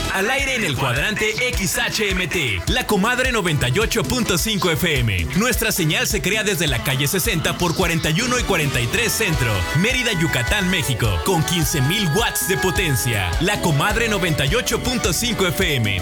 Al aire en el cuadrante XHMT, La Comadre 98.5 FM. Nuestra señal se crea desde la calle 60 por 41 y 43 Centro, Mérida, Yucatán, México, con 15,000 watts de potencia. La Comadre 98.5 FM.